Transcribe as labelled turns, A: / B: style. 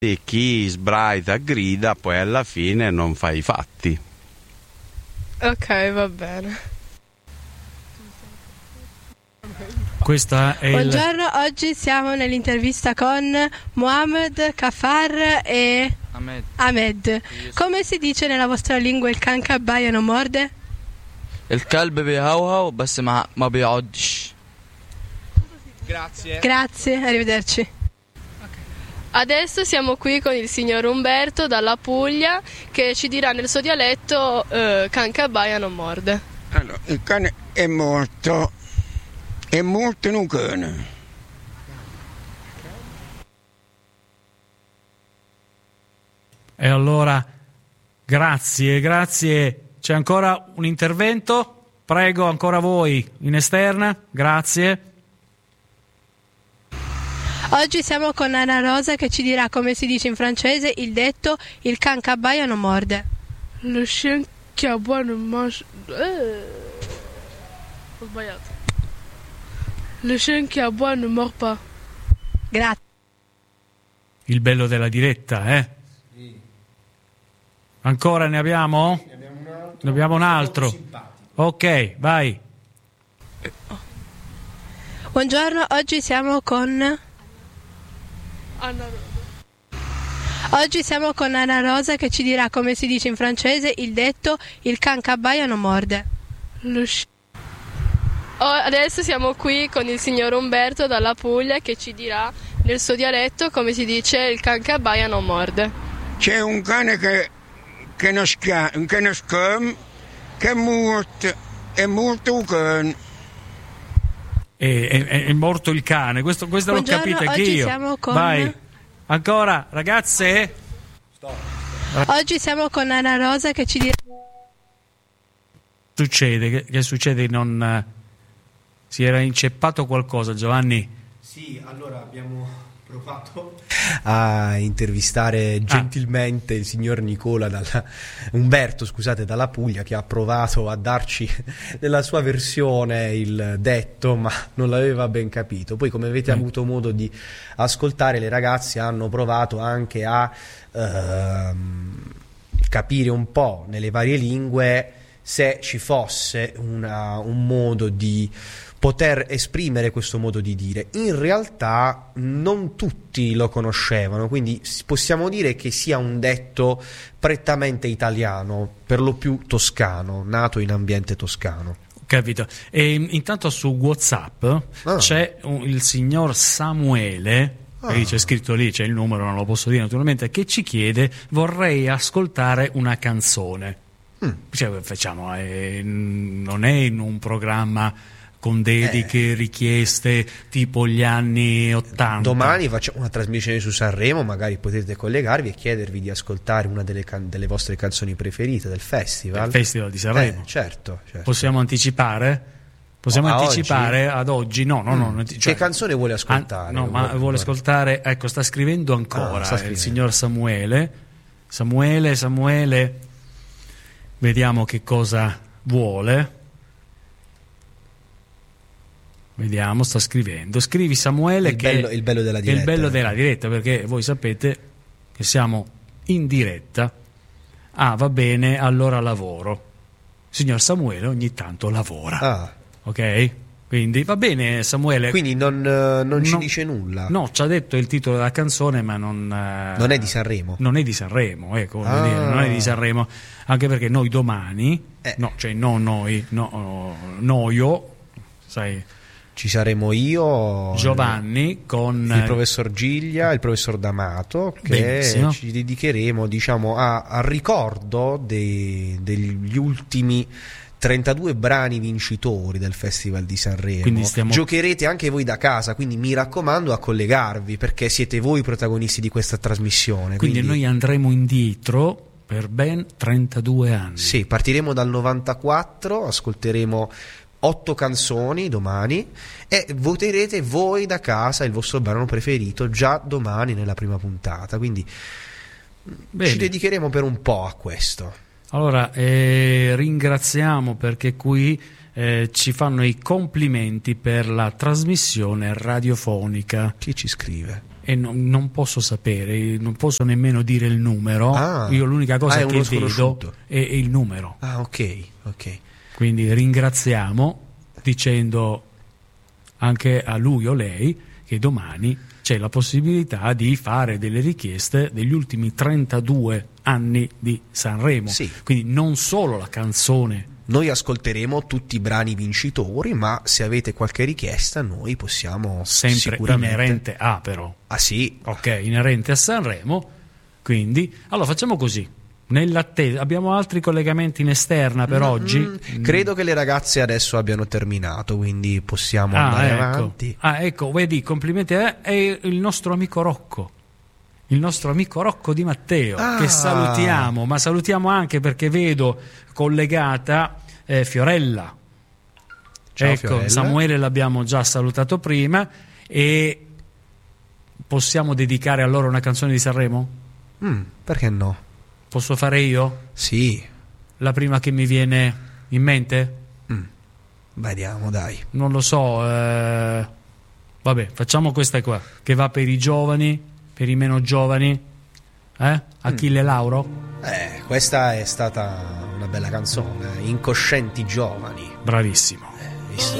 A: E chi sbraita grida, poi alla fine non fa i fatti.
B: Ok, va bene.
C: Questa è
D: Buongiorno, oggi siamo nell'intervista con Mohamed, Kafar e Ahmed. Come si dice nella vostra lingua il can che abbaia non morde?
E: الكلب بيهوهو بس ما بيعضش.
D: Grazie, arrivederci.
B: Adesso siamo qui con il signor Umberto dalla Puglia che ci dirà nel suo dialetto can che abbaia non morde.
F: Allora, il cane è morto in un cane.
C: E allora, grazie. C'è ancora un intervento? Prego, ancora voi in esterna. Grazie.
D: Oggi siamo con Anna Rosa che ci dirà come si dice in francese il detto il can che abbaia non morde.
B: Le chien qui aboie ne mange... Ho sbagliato. Le chien qui aboie ne mord pas.
D: Grazie.
C: Il bello della diretta, eh? Ancora ne abbiamo? Ne abbiamo un altro. Ok, vai.
D: Buongiorno, oggi siamo con Anna Rosa che ci dirà come si dice in francese il detto il can che abbaia non morde.
B: Adesso siamo qui con il signor Umberto dalla Puglia che ci dirà nel suo dialetto come si dice il can che abbaia non morde.
F: C'è un cane che non scam, che è morto un cane.
C: È morto il cane, questo l'ho capito anch'io.
D: Siamo con...
C: Vai, ancora, ragazze.
D: Oggi siamo con Anna Rosa che ci dirà...
C: Che succede? Non si era inceppato qualcosa, Giovanni?
G: Sì, allora abbiamo provato a intervistare gentilmente il signor Umberto, dalla Puglia, che ha provato a darci nella sua versione il detto, ma non l'aveva ben capito. Poi, come avete avuto modo di ascoltare, le ragazze hanno provato anche a capire un po' nelle varie lingue se ci fosse un modo di poter esprimere questo modo di dire. In realtà non tutti lo conoscevano, quindi possiamo dire che sia un detto prettamente italiano, per lo più toscano, nato in ambiente toscano.
C: Capito. E intanto su WhatsApp c'è il signor Samuele, c'è scritto lì, c'è il numero, non lo posso dire naturalmente, che ci chiede: vorrei ascoltare una canzone. Cioè, facciamo, non è in un programma con dediche, richieste tipo gli anni 80.
G: Domani facciamo una trasmissione su Sanremo, magari potete collegarvi e chiedervi di ascoltare una delle vostre canzoni preferite del festival.
C: Il Festival di Sanremo.
G: Certo.
C: Possiamo anticipare? Anticipare oggi? Ad oggi? No.
G: Che canzone vuole ascoltare?
C: Vuole ascoltare, ecco, sta scrivendo ancora il signor Samuele. Samuele, vediamo che cosa vuole. Vediamo, sta scrivendo. Scrivi, Samuele,
G: il bello della diretta.
C: È il bello della diretta, perché voi sapete che siamo in diretta. Va bene, allora lavoro. Signor Samuele ogni tanto lavora. Ok? Quindi va bene, Samuele.
G: Quindi non ci dice nulla.
C: No, ci ha detto il titolo della canzone, ma non
G: è di Sanremo.
C: Non è di Sanremo, ecco, non è di Sanremo, anche perché noi domani, noio, sai,
G: ci saremo io,
C: Giovanni, con
G: il professor Giglia, il professor D'Amato, che ci dedicheremo, diciamo, al ricordo degli ultimi 32 brani vincitori del Festival di Sanremo. Giocherete anche voi da casa, quindi mi raccomando a collegarvi, perché siete voi i protagonisti di questa trasmissione.
C: Quindi noi andremo indietro per ben 32 anni.
G: Sì, partiremo dal 94, ascolteremo 8 canzoni domani e voterete voi da casa il vostro brano preferito già domani nella prima puntata, quindi ci dedicheremo per un po' a questo.
C: Allora, ringraziamo, perché qui ci fanno i complimenti per la trasmissione radiofonica.
G: Chi ci scrive?
C: E non posso sapere, non posso nemmeno dire il numero. Io l'unica cosa che vedo è il numero.
G: Ok.
C: Quindi ringraziamo dicendo anche a lui o lei che domani c'è la possibilità di fare delle richieste degli ultimi 32 anni di Sanremo.
G: Sì.
C: Quindi non solo la canzone.
G: Noi ascolteremo tutti i brani vincitori, ma se avete qualche richiesta noi possiamo
C: sempre
G: sicuramente...
C: inerente a però.
G: Sì.
C: Ok, inerente a Sanremo. Quindi, allora facciamo così. Nell'attesa, abbiamo altri collegamenti in esterna per oggi?
G: Credo che le ragazze adesso abbiano terminato, quindi possiamo andare avanti.
C: Ecco, vedi, complimenti è il nostro amico Rocco. Il nostro amico Rocco Di Matteo, che salutiamo, ma salutiamo anche perché vedo collegata Fiorella.
G: Ciao,
C: ecco,
G: Fiorella.
C: Samuele l'abbiamo già salutato prima e possiamo dedicare a loro una canzone di Sanremo?
G: Perché no?
C: Posso fare io?
G: Sì.
C: La prima che mi viene in mente?
G: Vediamo, dai.
C: Non lo so. Vabbè, facciamo questa qua, che va per i giovani, per i meno giovani. Achille Lauro?
G: Questa è stata una bella canzone. Incoscienti giovani.
C: Bravissimo.